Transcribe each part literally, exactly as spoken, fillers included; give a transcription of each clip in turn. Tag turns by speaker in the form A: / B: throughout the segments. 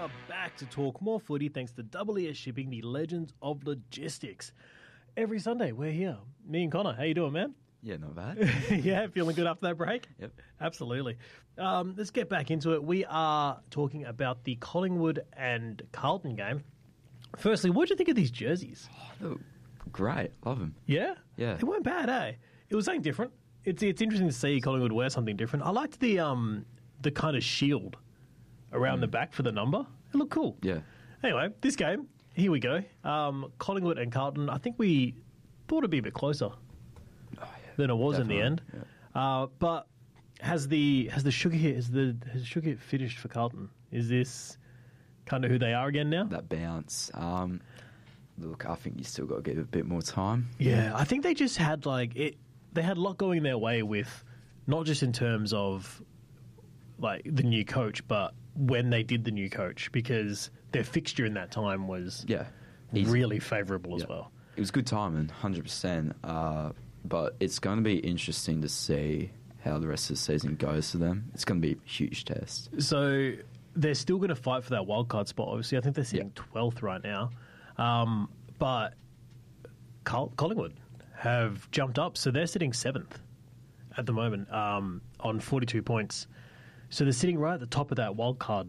A: are back to talk more footy thanks to Double E S Shipping, the legends of logistics. Every Sunday, we're here. Me and Connor, how you doing, man?
B: Yeah, not bad.
A: Yeah, feeling good after that break?
B: Yep.
A: Absolutely. Um, let's get back into it. We are talking about the Collingwood and Carlton game. Firstly, what do you think of these jerseys?
B: Oh, look, great. Love them.
A: Yeah?
B: Yeah.
A: They weren't bad, eh? It was something different. It's it's interesting to see Collingwood wear something different. I liked the um the kind of shield around mm. the back for the number. It looked cool.
B: Yeah.
A: Anyway, this game, here we go. Um, Collingwood and Carlton, I think we thought it'd be a bit closer
B: oh, yeah,
A: than it was
B: definitely.
A: in the end. Yeah. Uh, but has the has the sugar hit has the has the sugar hit finished for Carlton? Is this kind of who they are again now?
B: That bounce. Um, look, I think you still got to give it a bit more time.
A: Yeah, I think they just had like it. They had a lot going their way with, not just in terms of like the new coach, but when they did the new coach, because their fixture in that time was
B: yeah
A: really favourable as
B: yeah.
A: well.
B: It was good timing, one hundred percent. Uh, but it's going to be interesting to see how the rest of the season goes for them. It's going to be a huge test.
A: So they're still going to fight for that wildcard spot, obviously. I think they're sitting
B: yeah.
A: twelfth right now. Um, but Col- Collingwood have jumped up, so they're sitting seventh at the moment um, on forty-two points. So they're sitting right at the top of that wildcard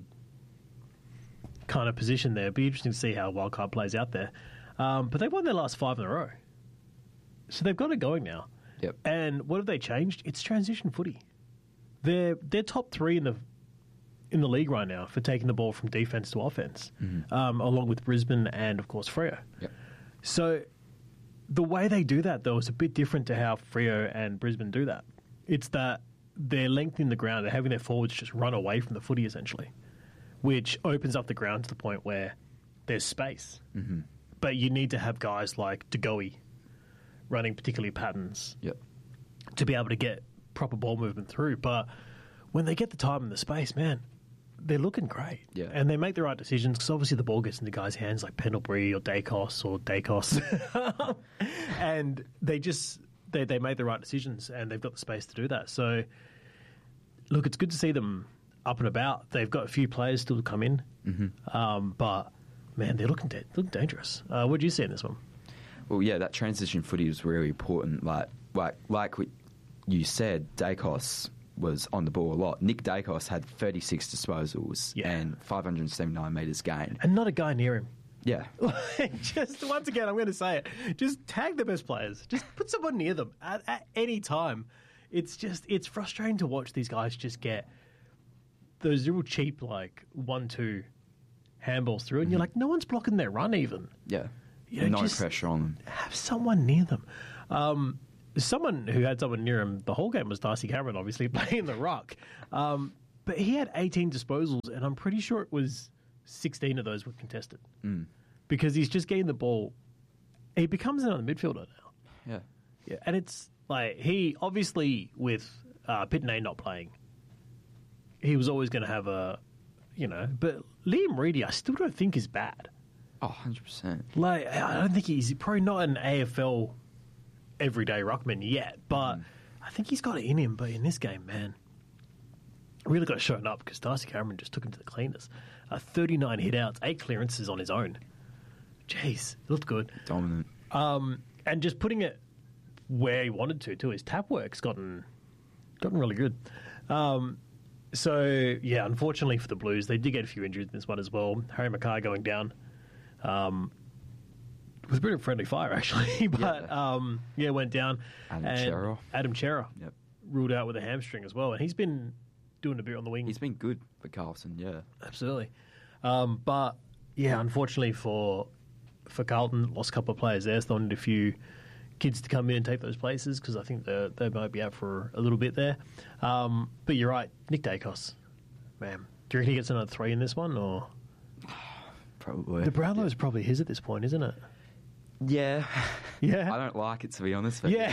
A: kind of position there. It'd be interesting to see how wildcard plays out there. Um, but they've won their last five in a row. So they've got it going now.
B: Yep.
A: And what have they changed? It's transition footy. They're they're top three in the in the league right now for taking the ball from defense to offense,
B: mm-hmm.
A: um, along with Brisbane and of course Freo.
B: Yep.
A: So the way they do that though is a bit different to how Freo and Brisbane do that. It's that they're lengthening the ground, they're having their forwards just run away from the footy essentially, which opens up the ground to the point where there's space.
B: Mm-hmm.
A: But you need to have guys like DeGoey running particularly patterns
B: yep.
A: to be able to get proper ball movement through. But when they get the time and the space, man, they're looking great.
B: Yeah.
A: And they make the right decisions because obviously the ball gets into guys' hands like Pendlebury or Dacos or Dacos. And they just, they, they make the right decisions and they've got the space to do that. So, look, it's good to see them up and about. They've got a few players still to come in.
B: Mm-hmm.
A: Um, but, man, they're looking, de- looking dangerous. Uh, what do you see in this one?
B: Well, yeah, that transition footy was really important. Like, like, like we, you said, Dacos was on the ball a lot. Nick Dacos had thirty-six disposals
A: yeah.
B: and five hundred seventy-nine metres gained.
A: And not a guy near him.
B: Yeah.
A: Just, once again, I'm going to say it. Just tag the best players. Just put someone near them at, at any time. It's just, it's frustrating to watch these guys just get those real cheap, like, one two handballs through, and mm-hmm. you're like, no one's blocking their run even.
B: Yeah.
A: You know,
B: no
A: just
B: pressure on them.
A: Have someone near them. Um, someone who had someone near him the whole game was Darcy Cameron, obviously, playing the ruck. Um, but he had eighteen disposals, and I'm pretty sure it was sixteen of those were contested.
B: Mm.
A: Because he's just getting the ball. He becomes another midfielder now.
B: Yeah.
A: Yeah, and it's like, he, obviously, with uh, Pitney not playing, he was always going to have a, you know, but Liam Reedy, I still don't think is bad.
B: Oh, one hundred percent.
A: Like, I don't think he's probably not an A F L everyday ruckman yet, but mm. I think he's got it in him. But in this game, man, really got shown up because Darcy Cameron just took him to the cleaners. Uh, thirty-nine hit-outs, eight clearances on his own. Jeez, it looked good.
B: Dominant.
A: Um, and just putting it where he wanted to, too. His tap work's gotten, gotten really good. Um, so, yeah, unfortunately for the Blues, they did get a few injuries in this one as well. Harry Mackay going down. Um, it was a bit of friendly fire, actually, but yeah, um, yeah went down.
B: Adam
A: and
B: Chera.
A: Adam Chera
B: yep.
A: ruled out with a hamstring as well, and he's been doing a bit on the wing.
B: He's been good for Carlton, yeah.
A: Absolutely. Um, but, yeah, unfortunately for for Carlton, lost a couple of players there, so they needed a few kids to come in and take those places because I think they might be out for a little bit there. Um, but you're right, Nick Dacos, man. Do you reckon he gets another three in this one, or...?
B: Probably.
A: The Brownlow is probably his at this point, isn't it?
B: Yeah.
A: Yeah.
B: I don't like it, to be honest. But
A: yeah.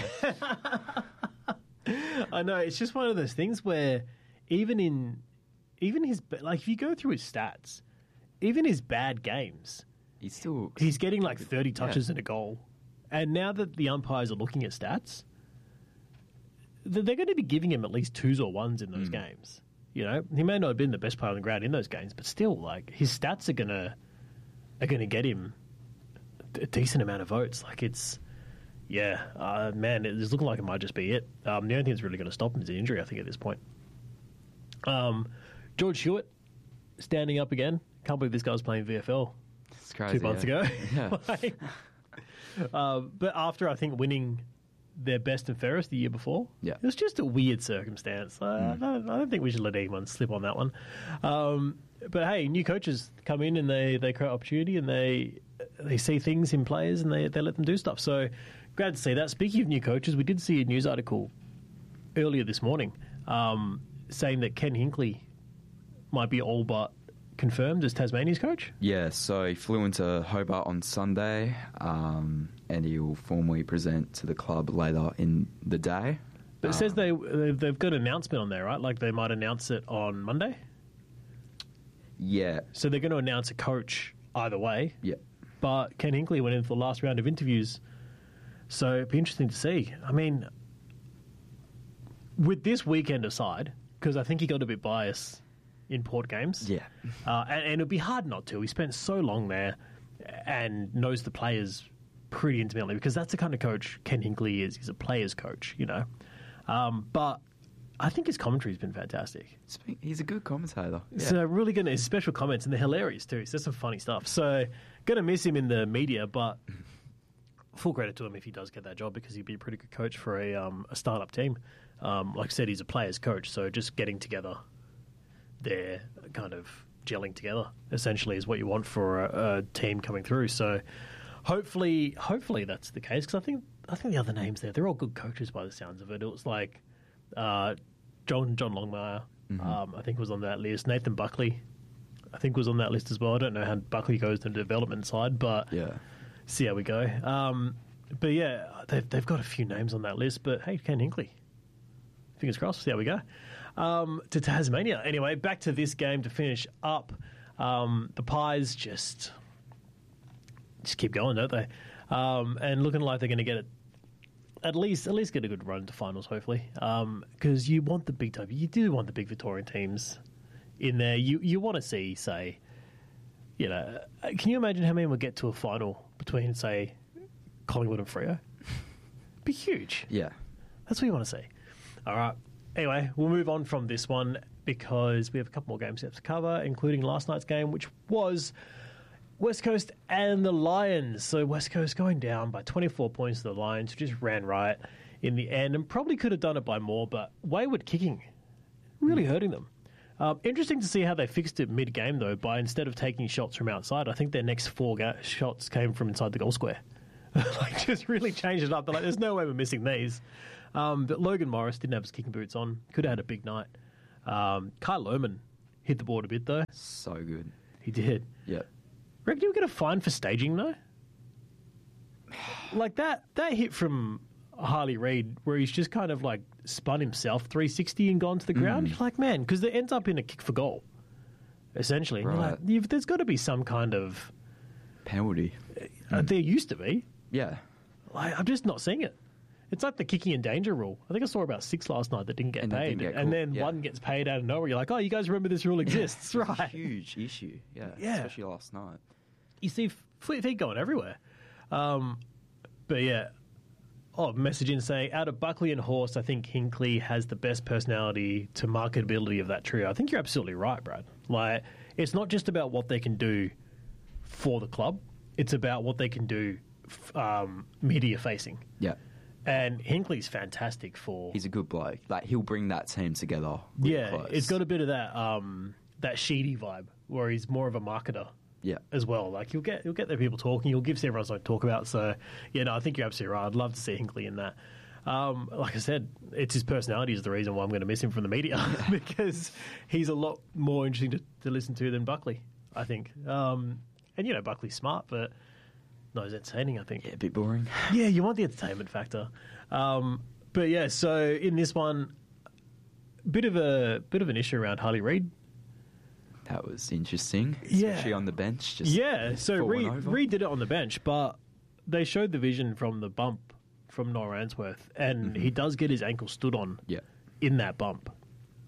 A: I know. It's just one of those things where even in, even his, like if you go through his stats, even his bad games,
B: he's still,
A: he's getting like thirty touches
B: yeah.
A: and a goal. And now that the umpires are looking at stats, they're going to be giving him at least twos or ones in those mm. games. You know, he may not have been the best player on the ground in those games, but still, like his stats are gonna are gonna get him a decent amount of votes. Like it's, yeah, uh, man, it's looking like it might just be it. Um, the only thing that's really going to stop him is an injury, I think, at this point. Um, George Hewitt standing up again. Can't believe this guy was playing V F L
B: It's crazy.
A: two months
B: yeah.
A: ago.
B: Yeah.
A: Like, uh, but after I think winning their best and fairest the year before,
B: Yeah.
A: it was just a weird circumstance. Uh,
B: Mm.
A: I, don't, I don't think we should let anyone slip on that one. Um, but hey, new coaches come in and they, they create opportunity and they they see things in players and they, they let them do stuff. So glad to see that. Speaking of new coaches, we did see a news article earlier this morning um, saying that Ken Hinkley might be all but confirmed as Tasmania's coach.
B: Yeah, so he flew into Hobart on Sunday, um, and he will formally present to the club later in the day.
A: But it
B: Um,
A: says they they've they've got an announcement on there, right? Like they might announce it on Monday.
B: Yeah,
A: So they're going to announce a coach either way.
B: yeah,
A: But Ken Hinkley went in for the last round of interviews, so it'd be interesting to see. I mean, with this weekend aside, because I think he got a bit biased in Port games.
B: yeah,
A: Uh, and, and it'd be hard not to. He spent so long there and knows the players pretty intimately because that's the kind of coach Ken Hinkley is. He's a player's coach, you know. Um, but I think his commentary's been fantastic.
B: Speak- he's a good commentator. Yeah.
A: So really going to his special comments and they're hilarious too. So there's some funny stuff. So going to miss him in the media, but full credit to him if he does get that job because he'd be a pretty good coach for a um, a startup team. Um, like I said, he's a player's coach, so just getting together, they're kind of gelling together. Essentially, is what you want for a, a team coming through. So hopefully, hopefully that's the case because I think I think the other names there, they're all good coaches by the sounds of it. It was like uh, John John Longmire,
B: Mm-hmm.
A: um, I think was on that list. Nathan Buckley, I think was on that list as well. I don't know how Buckley goes to the development side, but
B: yeah.
A: see how we go. Um, but yeah, they've, they've got a few names on that list. But hey, Ken Hinkley, fingers crossed. See how we go. Um, to Tasmania. Anyway, back to this game to finish up. Um, the Pies just just keep going, don't they? Um, and looking like they're going to get it. At least, at least get a good run to finals, hopefully. Because you want the big time. You do want the big Victorian teams in there. You you want to see, say, you know, can you imagine how many will get to a final between, say, Collingwood and Freo? Be huge.
B: Yeah.
A: That's what you want to see. All right. Anyway, we'll move on from this one because we have a couple more games left to cover, including last night's game, which was West Coast and the Lions. So West Coast going down by twenty-four points to the Lions, who just ran riot in the end and probably could have done it by more, but wayward kicking really hurting them. Um, interesting to see how they fixed it mid-game, though, by instead of taking shots from outside, I think their next four ga- shots came from inside the goal square. Like, just really changed it up. They're like, there's no way we're missing these. Um, but Logan Morris didn't have his kicking boots on. Could have had a big night. Um, Kyle Lohman hit the board a bit, though.
B: So good.
A: He did.
B: Yeah.
A: Reckon you'll get a fine for staging, though? Like, that, that hit from Harley Reid, where he's just kind of, like, spun himself three sixty and gone to the ground. You're like, man, because it ends up in a kick for goal, essentially. And you're
B: Right.
A: like, you've, there's got to be some kind of...
B: Penalty.
A: Uh, there used to be.
B: Yeah.
A: Like, I'm just not seeing it. It's like the kicking in danger rule. I think I saw about six last night that didn't get
B: And that
A: paid.
B: didn't get
A: and
B: caught,
A: then
B: yeah.
A: one gets paid out of nowhere. You're like, oh, you guys remember this rule exists, right?
B: Huge issue. Yeah.
A: Yeah.
B: Especially last night.
A: You see fleet feet going everywhere. Um, but yeah, oh, message in saying, out of Buckley and Horse, I think Hinkley has the best personality to marketability of that trio. I think you're absolutely right, Brad. Like, it's not just about what they can do for the club. It's about what they can do f- um, media facing.
B: Yeah.
A: And Hinkley's fantastic for...
B: He's a good bloke. Like, he'll bring that team together. Really
A: yeah,
B: close.
A: it's got a bit of that um, that Sheedy vibe where he's more of a marketer
B: Yeah.
A: as well. Like, you'll get you'll get the people talking. You'll give everyone something to talk about. So, yeah, no, I think you're absolutely right. I'd love to see Hinkley in that. Um, like I said, it's his personality is the reason why I'm going to miss him from the media because he's a lot more interesting to, to listen to than Buckley, I think. Um, and, you know, Buckley's smart, but not as entertaining, I think.
B: Yeah, a bit boring.
A: Yeah, you want the entertainment factor. Um, but, yeah, so in this one, bit of a bit of an issue around Harley Reid.
B: That was interesting.
A: Yeah.
B: Especially on the bench. Just
A: Yeah, so
B: falling
A: Reid,
B: over.
A: Reid did it on the bench, but they showed the vision from the bump from Noah Answorth, and he does get his ankle stood on
B: Yeah.
A: in that bump.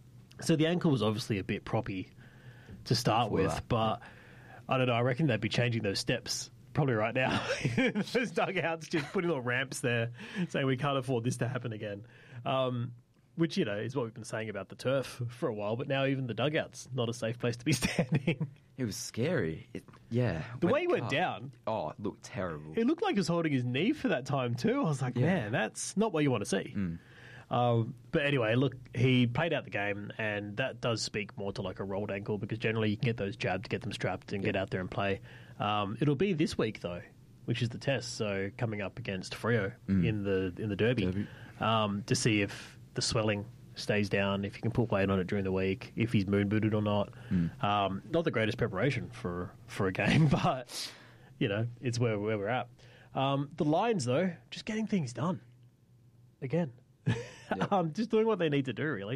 A: So the ankle was obviously a bit proppy to start
B: Before
A: with,
B: that.
A: but I don't know. I reckon they'd be changing those steps probably right now. Those dugouts, just putting little ramps there, saying we can't afford this to happen again. Um, which, you know, is what we've been saying about the turf for a while, but now even the dugout's not a safe place to be standing.
B: It was scary. It, yeah.
A: The
B: when
A: way
B: it
A: he went
B: cut-
A: down,
B: Oh, it looked terrible.
A: it looked like he was holding his knee for that time too. I was like,
B: Yeah.
A: man, that's not what you want to see. Um, but anyway, look, he played out the game, and that does speak more to like a rolled ankle because generally you can get those jabbed, get them strapped, and get out there and play. Um, it'll be this week though, which is the test. So coming up against Freo in the in the derby,
B: Derby.
A: Um, to see if the swelling stays down, if you can put weight on it during the week, if he's moon booted or not. Um, not the greatest preparation for for a game, but you know it's where where we're at. Um, the Lions though, just getting things done again. um, just doing what they need to do, really,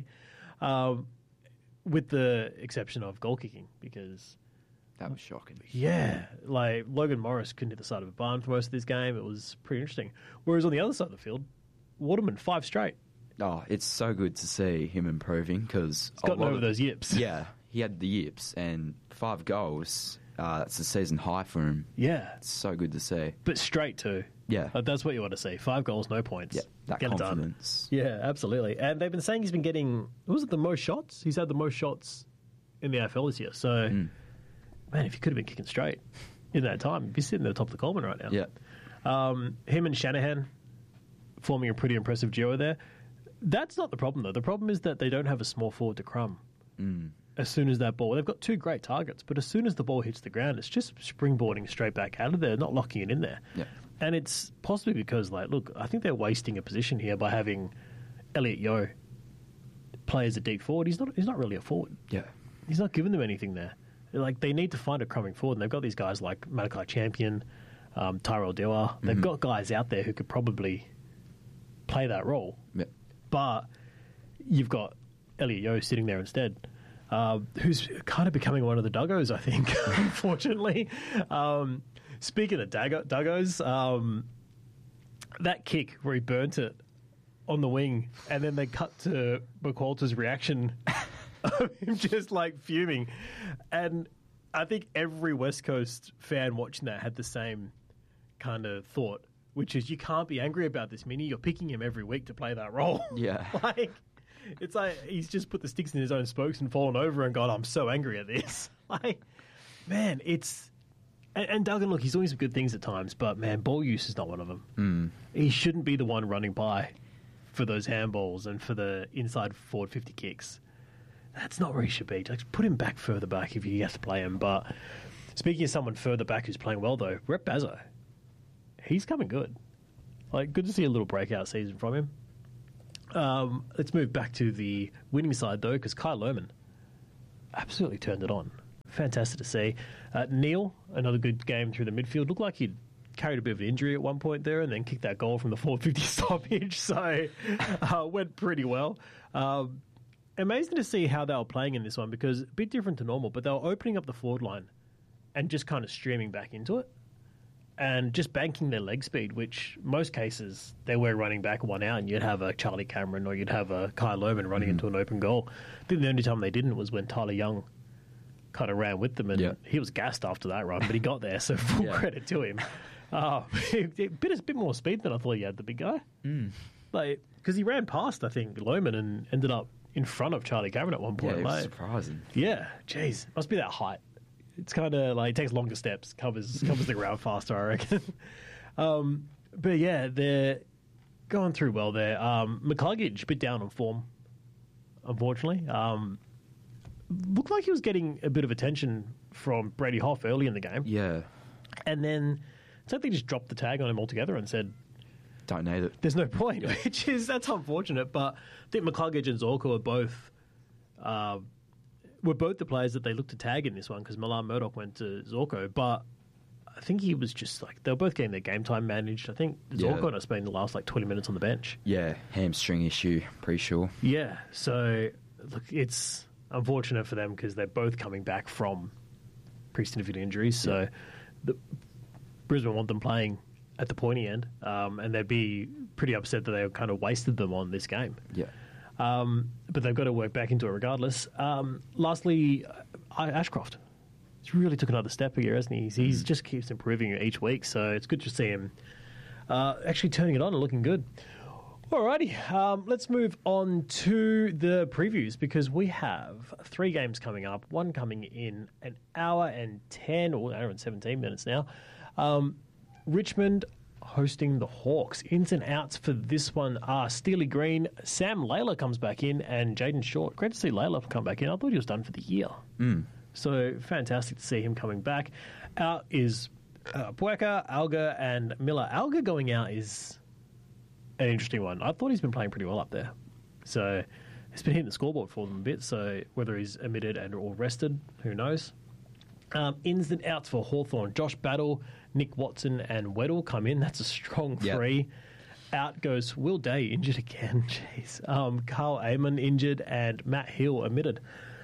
A: um, with the exception of goal kicking, because
B: That was shocking.
A: yeah, like Logan Morris couldn't hit the side of a barn for most of this game. It was pretty interesting. Whereas on the other side of the field, Waterman five straight.
B: Oh, it's so good to see him improving because
A: He's gotten over those yips.
B: Yeah, he had the yips and five goals. Uh, that's a season high for him.
A: Yeah,
B: It's so good to see.
A: but straight too.
B: Yeah.
A: Like, that's what you want to see. Five goals, no points.
B: Yeah, that
A: Get it done.
B: confidence.
A: Yeah, absolutely. And they've been saying he's been getting, was it the most shots? He's had the most shots in the A F L this year. So,
B: Mm.
A: man, if he could have been kicking straight in that time, he'd be sitting at the top of the Coleman right now.
B: Yeah,
A: Um, him and Shanahan forming a pretty impressive duo there. That's not the problem, though. The problem is that they don't have a small forward to crumb.
B: Mm.
A: As soon as that ball, they've got two great targets, but as soon as the ball hits the ground, it's just springboarding straight back out of there, not locking it in there.
B: Yeah.
A: And it's possibly because, like, look, I think they're wasting a position here by having Elliot Yeo play as a deep forward. He's not. He's not really a forward.
B: yeah,
A: He's not giving them anything there. Like, they need to find a crumbing forward, and they've got these guys like Malachi Champion, um, Tyrell Dewar. They've got guys out there who could probably play that role,
B: yeah.
A: but you've got Elliot Yeo sitting there instead, uh, who's kind of becoming one of the Duggos, I think, unfortunately. Um, speaking of Daggo, Duggos, um, that kick where he burnt it on the wing, and then they cut to McWalter's reaction of him just like fuming. And I think every West Coast fan watching that had the same kind of thought, which is you can't be angry about this, Mini. You're picking him every week to play that role.
B: Yeah.
A: like, it's like he's just put the sticks in his own spokes and fallen over and gone, I'm so angry at this. like, man, it's... And, and Duggan, look, he's doing some good things at times, but, man, ball use is not one of them.
B: Mm.
A: He shouldn't be the one running by for those handballs and for the inside forward fifty kicks. That's not where he should be. Just put him back further back if he has to play him. But speaking of someone further back who's playing well, though, Rep Bazzo, he's coming good. Like, good to see a little breakout season from him. Um, let's move back to the winning side, though, because Kyle Lohman absolutely turned it on. Fantastic to see. Uh, Neil, another good game through the midfield. Looked like he'd carried a bit of an injury at one point there and then kicked that goal from the four fifty stoppage. So, uh, went pretty well. Um, amazing to see how they were playing in this one because a bit different to normal, but they were opening up the forward line and just kind of streaming back into it and just banking their leg speed, which most cases they were running back one out and you'd have a Charlie Cameron or you'd have a Kyle Lohman running into an open goal. I think the only time they didn't was when Tyler Young kind of ran with them and
B: Yeah.
A: he was gassed after that run, but he got there, so full
B: Yeah.
A: credit to him. Uh, a bit, a bit more speed than I thought he had, the big guy.
B: Mm.
A: Like, because he ran past, I think, Lohman and ended up in front of Charlie Cameron at one
B: Yeah,
A: point.
B: it was
A: like,
B: surprising.
A: yeah, jeez, must be that height. It's kind of like it takes longer steps, covers covers the ground faster, I reckon. um, but yeah, they're going through well there. Um, McCluggage, a bit down on form, unfortunately. Um, looked like he was getting a bit of attention from Brady Hoff early in the game,
B: Yeah,
A: and then it's like they just dropped the tag on him altogether and said,
B: don't need it.
A: there's no point, which is that's unfortunate. But I think McCluggage and Zorko are both uh, were both the players that they looked to tag in this one because Milan Murdoch went to Zorko. But I think he was just like they were both getting their game time managed. I think
B: Yeah.
A: Zorko had spent the last like twenty minutes on the bench.
B: Yeah, hamstring issue, pretty sure.
A: Yeah, so look, it's unfortunate for them because they're both coming back from pre-significant injuries. So the, Brisbane want them playing at the pointy end, um, and they'd be pretty upset that they kind of wasted them on this game.
B: Yeah,
A: Um, but they've got to work back into it regardless. Um, lastly, uh, Ashcroft. He's really took another step here, hasn't he? He's, he's just keeps improving each week, so it's good to see him uh, actually turning it on and looking good. Alrighty, um, let's move on to the previews because we have three games coming up. One coming in an hour and ten, or an hour and seventeen minutes now. Um, Richmond hosting the Hawks. Ins and outs for this one are Steely Green. Sam Layla comes back in, and Jaden Short. Great to see Layla come back in. I thought he was done for the year.
B: Mm.
A: So fantastic to see him coming back. Out is uh, Pueka, Alga, and Miller. Alga going out is an interesting one. I thought he's been playing pretty well up there. So he's been hitting the scoreboard for them a bit. So whether he's omitted and or rested, who knows? Um, ins and outs for Hawthorn. Josh Battle, Nick Watson, and Weddle come in. That's a strong three. Yep. Out goes Will Day, injured again. Jeez. Um, Carl Amon injured, and Matt Hill omitted.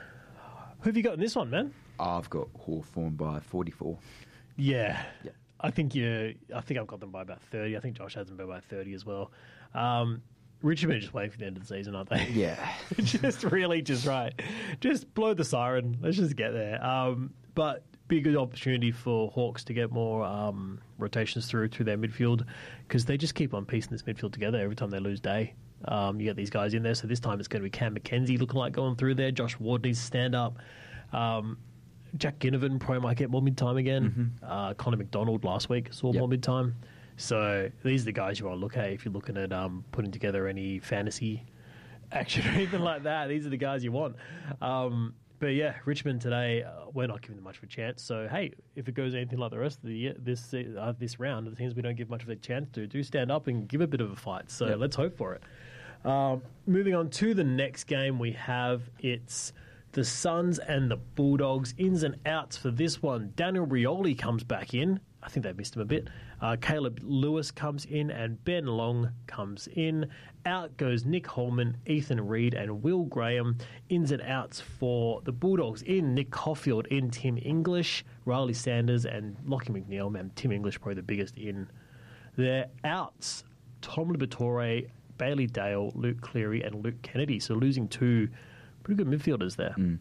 A: Who have you got in this one, man?
B: I've got Hawthorn by forty-four.
A: Yeah.
B: Yeah.
A: I think you. I think I've got them by about thirty. I think Josh has them by about thirty as well. Um, Richmond are just waiting for the end of the season, aren't they?
B: Yeah.
A: just really, just right. Just blow the siren. Let's just get there. Um, but be a good opportunity for Hawks to get more um, rotations through through their midfield because they just keep on piecing this midfield together every time they lose Day. Um, you get these guys in there, so this time it's going to be Cam McKenzie looking like going through there. Josh Ward needs to stand up. Um, Jack Ginnivan probably might get more mid-time again. Mm-hmm. Uh, Connor McDonald last week saw yep. more mid-time. So these are the guys you want to look at if you're looking at um, putting together any fantasy action or anything like that. These are the guys you want. Um, but yeah, Richmond today, uh, we're not giving them much of a chance. So hey, if it goes anything like the rest of the year, this uh, this round, the teams we don't give much of a chance to, do stand up and give a bit of a fight. So yep. let's hope for it. Um, moving on to the next game we have, it's the Suns and the Bulldogs. Ins and outs for this one. Daniel Rioli comes back in. I think they missed him a bit. Uh, Caleb Lewis comes in and Ben Long comes in. Out goes Nick Holman, Ethan Reid and Will Graham. Ins and outs for the Bulldogs in Nick Caulfield, in Tim English, Riley Sanders and Lockie McNeil. Man, Tim English probably the biggest in. Their outs, Tom Liberatore, Bailey Dale, Luke Cleary and Luke Kennedy. So losing two pretty good midfielders there.
B: Mm.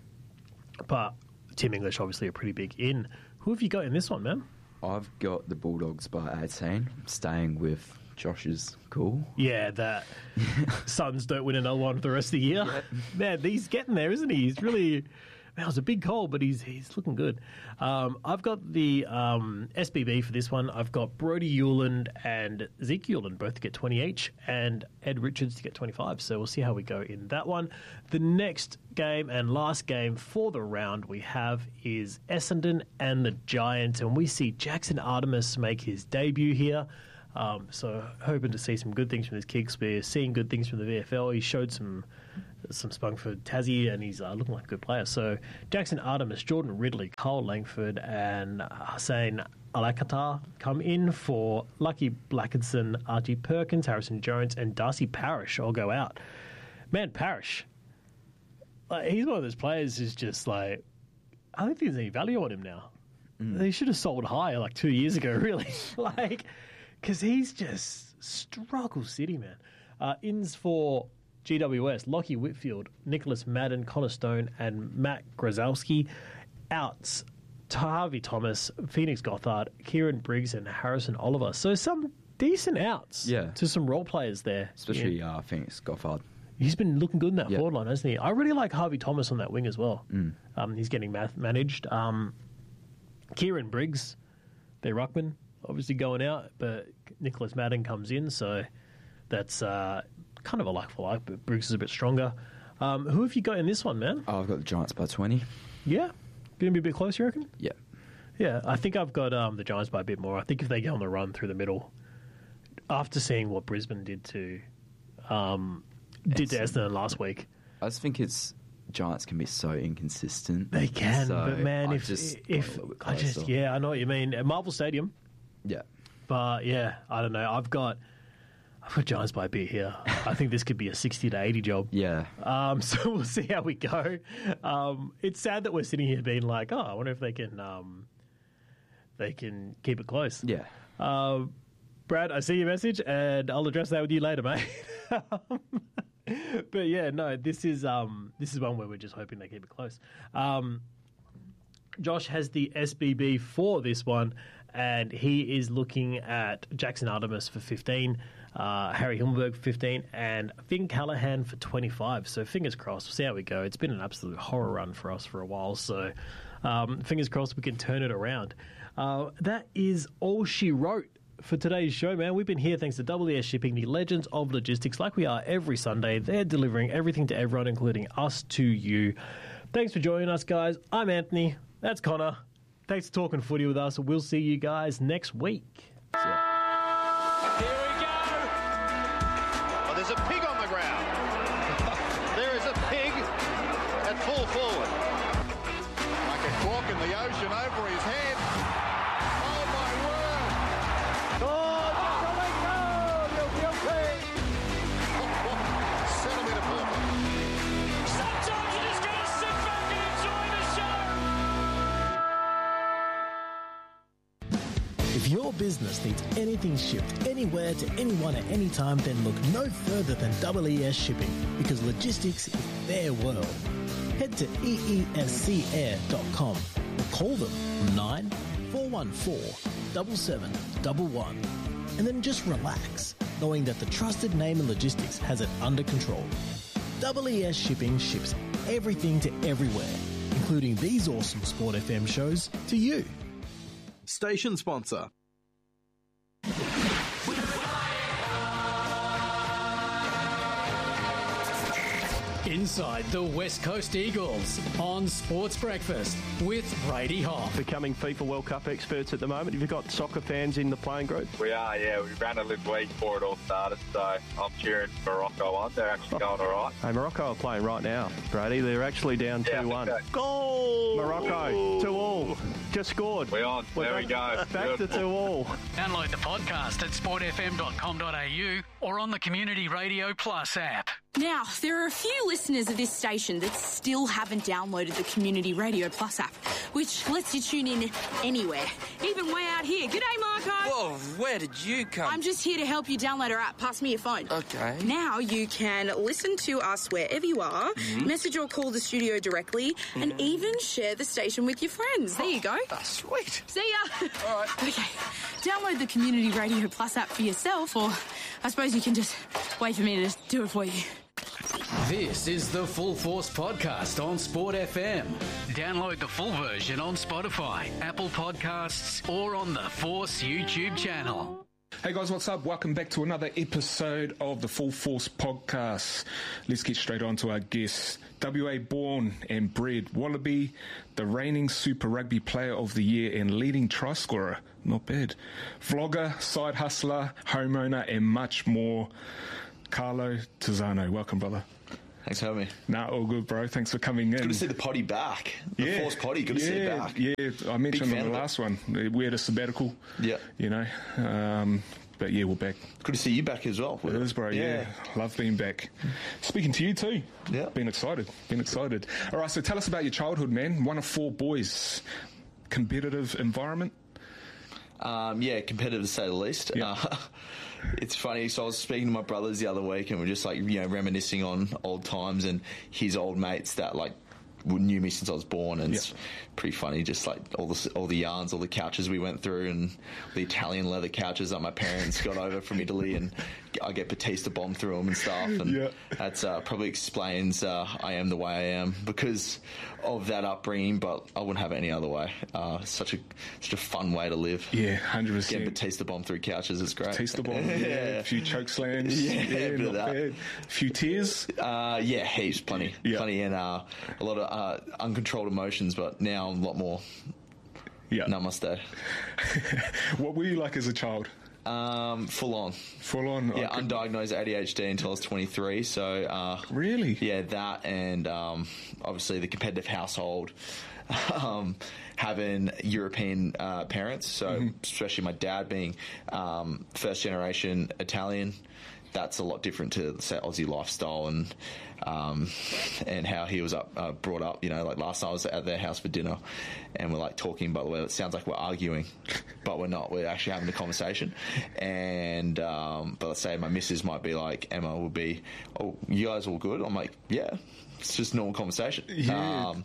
A: But Tim English, obviously, a pretty big in. Who have you got in this one, man?
B: I've got the Bulldogs by eighteen, staying with Josh's call.
A: Yeah, that Suns don't win another one for the rest of the year. Yep. Man, he's getting there, isn't he? He's really... That was a big call, but he's he's looking good. Um, I've got the um, S B B for this one. I've got Brody Euland and Zeke Euland both to get twenty each, and Ed Richards to get twenty-five. So we'll see how we go in that one. The next game and last game for the round we have is Essendon and the Giants, and we see Jackson Artemis make his debut here. Um, so hoping to see some good things from this kid. We're seeing good things from the V F L. He showed some some spunk for Tassie, and he's uh, looking like a good player. So Jackson Artemis, Jordan Ridley, Cole Langford, and Hussein Alakatar come in for Lucky Blackinson, Archie Perkins, Harrison Jones, and Darcy Parish all go out. Man, Parish, like, he's one of those players who's just like, I don't think there's any value on him now. Mm. They should have sold high like two years ago, really. like, because he's just struggle city, man. Uh, ins for G W S, Lockie Whitfield, Nicholas Madden, Connor Stone, and Matt Grozowski. Outs, Harvey Thomas, Phoenix Gothard, Kieran Briggs, and Harrison Oliver. So some decent outs
B: yeah.
A: to some role players there.
B: Especially yeah. uh, Phoenix Gothard.
A: He's been looking good in that
B: yep.
A: forward line, hasn't he? I really like Harvey Thomas on that wing as well.
B: Mm.
A: Um, he's getting math- managed. Um, Kieran Briggs, their ruckman, obviously going out, but Nicholas Madden comes in, so that's... Uh, kind of a like for like, but Briggs is a bit stronger. Um, who have you got in this one, man?
B: Oh, I've got the Giants by twenty.
A: Yeah? Going to be a bit close, you reckon?
B: Yeah.
A: Yeah, I think I've got um, the Giants by a bit more. I think if they get on the run through the middle, after seeing what Brisbane did to um, did to Essendon last week.
B: I just think it's Giants can be so inconsistent.
A: They can,
B: so
A: but man,
B: I
A: if
B: just
A: if I just yeah, I know what you mean. At Marvel Stadium.
B: Yeah.
A: But yeah, I don't know. I've got I've got Giants by a bit here. I think this could be a sixty to eighty job.
B: Yeah.
A: Um, so we'll see how we go. Um, it's sad that we're sitting here being like, oh, I wonder if they can um, they can keep it close.
B: Yeah.
A: Uh, Brad, I see your message, and I'll address that with you later, mate. But yeah, no, this is um, this is one where we're just hoping they keep it close. Um, Josh has the S B B for this one, and he is looking at Jackson Artemis for fifteen, uh, Harry Himmelberg for fifteen, and Finn Callahan for twenty-five. So fingers crossed. We'll see how we go. It's been an absolute horror run for us for a while, so um, fingers crossed we can turn it around. Uh, that is all she wrote for today's show, man. We've been here thanks to W S Shipping, the legends of logistics, like we are every Sunday. They're delivering everything to everyone, including us to you. Thanks for joining us, guys. I'm Anthony. That's Connor. Thanks for talking footy with us. We'll see you guys next week.
C: Here we go. Oh, there's a pig on the ground. There is a pig at full forward. Like a cork in the ocean over his head. Oh, my word. Oh, you're guilty. Centimetre purple. Sometimes you just got to sit back and enjoy the show.
D: If your business needs anything shipped anywhere to anyone at any time, then look no further than W E S Shipping, because logistics is their world. Head to E E S C air dot com or call them on nine four one four, seven seven one one, and then just relax, knowing that the trusted name in logistics has it under control. W E S Shipping ships everything to everywhere, including these awesome Sport F M shows to you.
E: Station sponsor.
F: Inside the West Coast Eagles on Sports Breakfast with Brady Hoff.
G: Becoming FIFA World Cup experts at the moment. Have you got soccer fans in the playing group?
H: We are, yeah. We ran a little week before it all started, so I'm cheering Morocco on. They're actually going all right.
G: Hey, Morocco are playing right now, Brady. They're actually down
H: Yeah,
G: two one.
H: so.
G: Goal! Morocco, two all. Just scored.
H: We on.
G: We're
H: there
G: back,
H: we go.
G: Back to two all.
F: Download the podcast at sport f m dot com dot a u or on the Community Radio Plus app.
I: Now, there are a few listeners of this station that still haven't downloaded the Community Radio Plus app, which lets you tune in anywhere, even way out here. G'day, Marco.
J: Whoa, where did you come?
I: I'm just here to help you download our app. Pass me your phone.
J: Okay.
I: Now you can listen to us wherever you are, mm-hmm. message or call the studio directly, mm-hmm. and even share the station with your friends. There you go.
J: That's sweet.
I: See ya.
J: All right.
I: Okay. Download the Community Radio Plus app for yourself, or I suppose you can just wait for me to do it for you.
F: This is the Full Force Podcast on Sport F M. Download the full version on Spotify, Apple Podcasts, or on the Force YouTube channel.
K: Hey guys, what's up? Welcome back to another episode of the Full Force Podcast. Let's get straight on to our guest. W A born and bred Wallaby, the reigning Super Rugby Player of the Year and leading try scorer. Not bad. Vlogger, side hustler, homeowner, and much more. Carlo Tizzano. Welcome, brother.
L: Thanks for having me.
K: Nah, all good, bro. Thanks for coming in.
L: Good to see the potty back. The
K: yeah.
L: Force potty. Good to
K: yeah,
L: see it back.
K: Yeah, I mentioned on the last one. We had a sabbatical.
L: Yeah.
K: You know, um, but yeah, we're back.
L: Good to see you back as well.
K: It is, bro. Yeah. yeah. Love being back. Speaking to you too.
L: Yeah.
K: Been excited. Been excited. All right, so tell us about your childhood, man. One of four boys. Competitive environment?
L: Um, yeah, competitive to say the least.
K: Yeah.
L: Uh, it's funny. So I was speaking to my brothers the other week, and we're just like, you know, reminiscing on old times and his old mates that like knew me since I was born, and
K: yep.
L: it's pretty funny. Just like all the all the yarns, all the couches we went through, and the Italian leather couches that my parents got over from Italy, and I get Batista bomb through them and stuff. And
K: yep.
L: that's uh, probably explains uh, I am the way I am because of that upbringing. But I wouldn't have it any other way. Uh, such a such a fun way to live.
K: Yeah, hundred percent.
L: Get Batista bomb through couches is great.
K: Batista bomb. Yeah,
L: yeah.
K: A few choke slams.
L: Yeah,
K: yeah
L: a bit
K: not
L: of that.
K: bad. A few tears.
L: Uh, yeah, heaps, plenty,
K: yep.
L: plenty, and uh, a lot of uh, uncontrolled emotions. But now I'm a lot more.
K: Yeah.
L: Namaste.
K: What were you like as a child?
L: Um, full on.
K: Full on?
L: Yeah, undiagnosed A D H D until I was twenty-three. So, uh,
K: really?
L: Yeah, that and um, obviously the competitive household. Um, having European uh, parents, so mm-hmm. especially my dad being um, first generation Italian, that's a lot different to, say, Aussie lifestyle and um, and how he was up, uh, brought up. You know, like last night I was at their house for dinner, and we're like talking. By the way, it sounds like we're arguing, but we're not. We're actually having a conversation. And um, but let's say my missus might be like, Emma will be, "Oh, you guys all good?" I'm like, "Yeah, it's just normal conversation."
K: Yeah.
L: Um,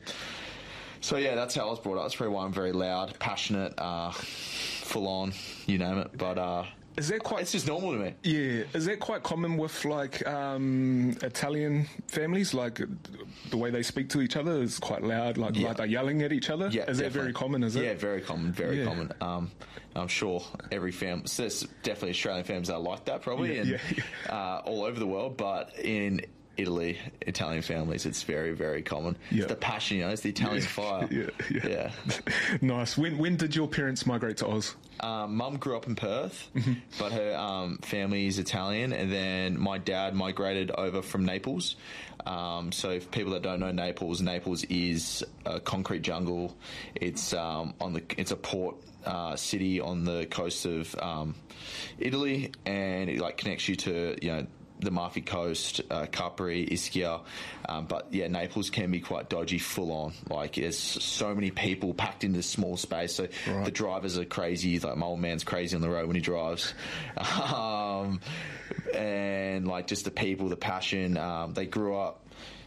L: so yeah, that's how I was brought up. That's probably why I'm very loud, passionate, uh, full on, you name it. But uh,
K: is that quite?
L: It's just normal to me.
K: Yeah, is that quite common with like um, Italian families? Like the way they speak to each other is quite loud, like,
L: Yeah.
K: like they're yelling at each other.
L: Yeah,
K: is that
L: definitely.
K: very common? Is it?
L: Yeah, very common, very
K: Yeah.
L: common. Um, I'm sure every family, so there's definitely Australian families that are like that, probably,
K: Yeah,
L: and
K: yeah,
L: Uh, all over the world. But in Italy, Italian families, it's very, very common.
K: Yeah.
L: It's the passion, you know, it's the Italian
K: Yeah,
L: fire.
K: yeah, yeah.
L: yeah.
K: Nice. When when did your parents migrate to Oz?
L: Um, Mum grew up in Perth,
K: Mm-hmm.
L: but her um, family is Italian, and then my dad migrated over from Naples. Um, so, for people that don't know Naples, Naples is a concrete jungle. It's um, on the it's a port uh, city on the coast of um, Italy, and it like connects you to you know. the Amalfi Coast, uh, Capri, Ischia, um, but yeah, Naples can be quite dodgy, full on. Like there's so many people packed into this small space, so
K: Right.
L: the drivers are crazy. Like my old man's crazy on the road when he drives, um, and like just the people, the passion. Um, they grew up.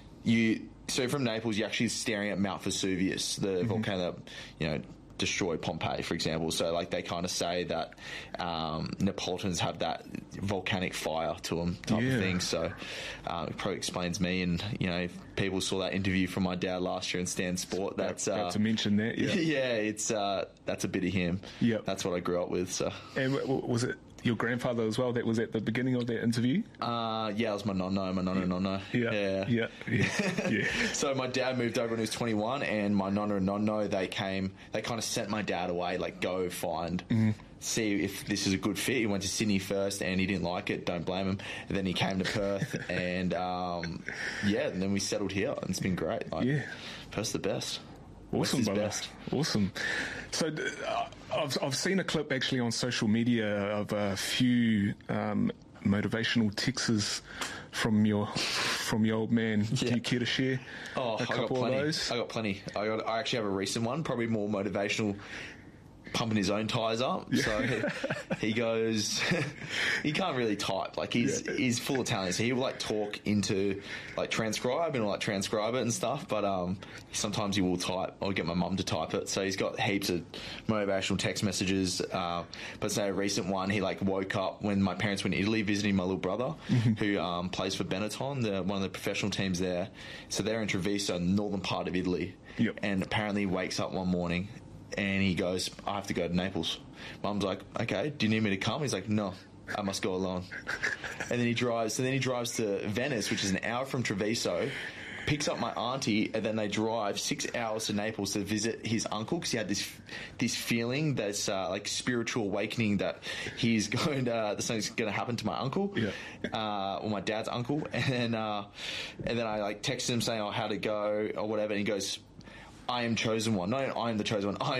L: You so from Naples, you're actually staring at Mount Vesuvius, the volcano that you know. destroyed Pompeii, for example. So, like, they kind of say that um, Neapolitans have that volcanic fire to them type
K: Yeah.
L: of thing. So, um, it probably explains me. And, you know, if people saw that interview from my dad last year in Stan Sport, that's...
K: About
L: Uh,
K: to mention that, yeah.
L: yeah, it's uh, that's a bit of him.
K: Yep.
L: That's what I grew up with, so...
K: And w- w- was it your grandfather as well that was at the beginning of that interview?
L: Uh, yeah, it was my nonno, my nonno, nonno.
K: Yeah,
L: Yeah.
K: yeah, yeah. yeah.
L: So my dad moved over when he was twenty-one, and my nonno and nonno, they came, they kind of sent my dad away, like, go find,
K: Mm-hmm.
L: see if this is a good fit. He went to Sydney first, and he didn't like it, don't blame him. And then he came to Perth, and, um, yeah, and then we settled here, and it's been great. Like,
K: Yeah.
L: Perth's the best. West
K: Awesome,
L: is
K: brother.
L: best.
K: Awesome. So uh, I've I've seen a clip actually on social media of a few um, motivational texts from your from your old man. Do
L: Yeah.
K: you care to share
L: Oh,
K: a
L: I got
K: couple
L: plenty.
K: of those?
L: I got plenty. I got. I actually have a recent one, probably more motivational, pumping his own tyres up. So he, he goes. He can't really type. Like he's
K: Yeah.
L: he's full Italian, so he will like talk into like transcribe and like transcribe it and stuff. But um, sometimes he will type. I'll get my mum to type it. So he's got heaps of motivational text messages. Uh, but say a recent one, he like woke up when my parents went to Italy visiting my little brother, who um, plays for Benetton, the, one of the professional teams there. So they're in Treviso, northern part of Italy.
K: Yep.
L: And apparently he wakes up one morning and he goes, I have to go to Naples. Mum's like, okay, do you need me to come? He's like, no, I must go alone. And then he drives, and then he drives to Venice, which is an hour from Treviso, picks up my auntie, and then they drive six hours to Naples to visit his uncle, because he had this this feeling, this uh, like spiritual awakening that he's going to, uh, something's going to happen to my uncle,
K: Yeah.
L: uh, or my dad's uncle. And then, uh, and then I like texted him saying, oh, how to go or whatever, and he goes, I am chosen one. No, I am the chosen one. I